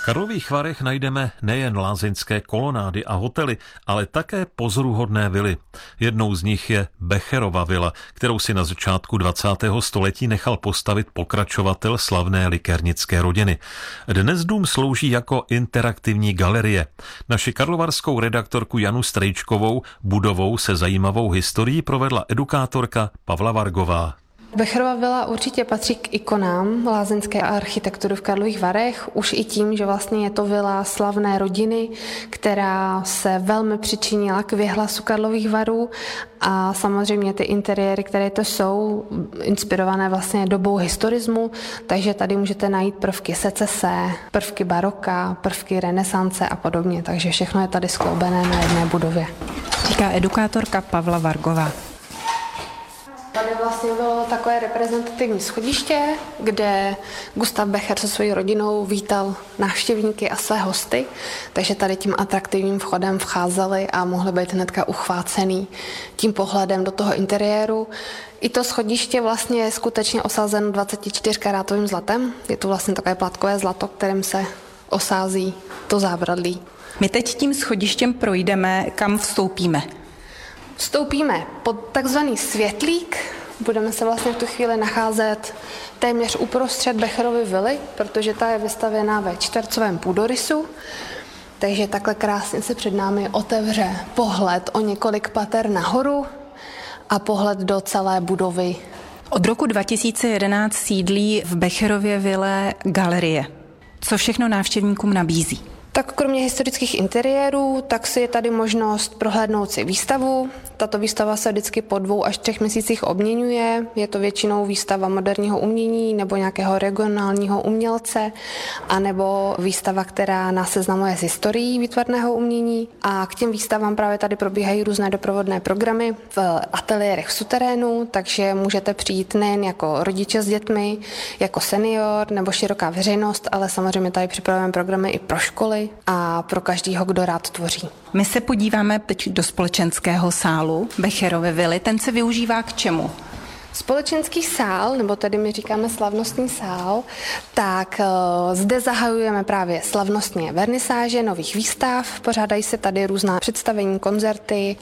V Karlových Varech najdeme nejen lázeňské kolonády a hotely, ale také pozoruhodné vily. Jednou z nich je Becherova vila, kterou si na začátku 20. století nechal postavit pokračovatel slavné likérnické rodiny. Dnes dům slouží jako interaktivní galerie. Naši karlovarskou redaktorku Janu Strejčkovou budovou se zajímavou historií provedla edukátorka Pavla Vargová. Becherova vila určitě patří k ikonám lázeňské architektury v Karlových Varech, už i tím, že vlastně je to vila slavné rodiny, která se velmi přičinila k věhlasu Karlových Varů a samozřejmě ty interiéry, které to jsou, inspirované vlastně dobou historismu, takže tady můžete najít prvky secese, prvky baroka, prvky renesance a podobně, takže všechno je tady skloubené na jedné budově. Říká edukátorka Pavla Vargová. Tady vlastně bylo takové reprezentativní schodiště, kde Gustav Becher se svojí rodinou vítal návštěvníky a své hosty, takže tady tím atraktivním vchodem vcházeli a mohli být hnedka uchvácený tím pohledem do toho interiéru. I to schodiště vlastně je skutečně osázeno 24karátovým zlatem. Je to vlastně takové plátkové zlato, kterým se osází to zábradlí. My teď tím schodištěm projdeme, kam vstoupíme. Vstoupíme pod takzvaný světlík, budeme se vlastně v tu chvíli nacházet téměř uprostřed Becherovy vily, protože ta je vystavěná ve čtvercovém půdorysu, takže takhle krásně se před námi otevře pohled o několik pater nahoru a pohled do celé budovy. Od roku 2011 sídlí v Becherově vile galerie. Co všechno návštěvníkům nabízí? Tak kromě historických interiérů, tak si je tady možnost prohlédnout si výstavu. Tato výstava se vždycky po 2 až 3 měsících obměňuje. Je to většinou výstava moderního umění nebo nějakého regionálního umělce, anebo výstava, která nás seznamuje s historií výtvarného umění. A k těm výstavám právě tady probíhají různé doprovodné programy v ateliérech v suterénu, takže můžete přijít nejen jako rodiče s dětmi, jako senior nebo široká veřejnost, ale samozřejmě tady připravujeme programy i pro školy a pro každýho, kdo rád tvoří. My se podíváme teď do společenského sálu Becherovy vily. Ten se využívá k čemu? Společenský sál, nebo tedy my říkáme slavnostní sál, tak zde zahajujeme právě slavnostně vernisáže nových výstav, pořádají se tady různá představení, koncerty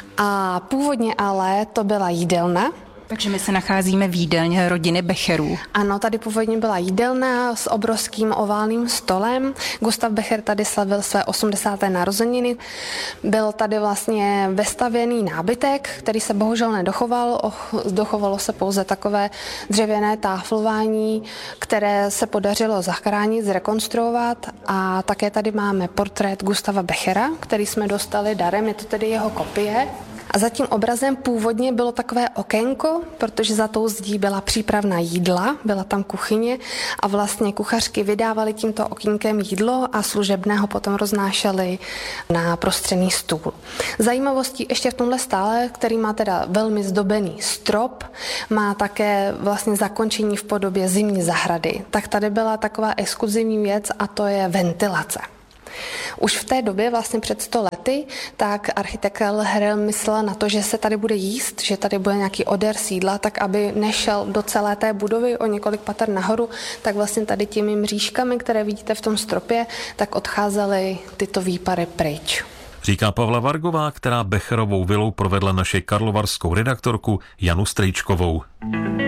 a původně ale to byla jídelna. Takže my se nacházíme v jídelně rodiny Becherů. Ano, tady původně byla jídelna s obrovským oválným stolem. Gustav Becher tady slavil své 80. narozeniny. Byl tady vlastně vestavěný nábytek, který se bohužel nedochoval. Dochovalo se pouze takové dřevěné táflování, které se podařilo zachránit, zrekonstruovat. A také tady máme portrét Gustava Bechera, který jsme dostali darem, je to tedy jeho kopie. A za tím obrazem původně bylo takové okénko, protože za tou zdí byla přípravná jídla, byla tam kuchyně a vlastně kuchařky vydávaly tímto okýnkem jídlo a služebného potom roznášely na prostřený stůl. Zajímavostí ještě v tomhle stále, který má teda velmi zdobený strop, má také vlastně zakončení v podobě zimní zahrady. Tak tady byla taková exkluzivní věc a to je ventilace. Už v té době, vlastně před 100 lety, tak architekt Herel myslel na to, že se tady bude jíst, že tady bude nějaký odér sídla, tak aby nešel do celé té budovy o několik pater nahoru, tak vlastně tady těmi mřížkami, které vidíte v tom stropě, tak odcházely tyto výpary pryč. Říká Pavla Vargová, která Becherovou vilou provedla naši karlovarskou redaktorku Janu Strejčkovou.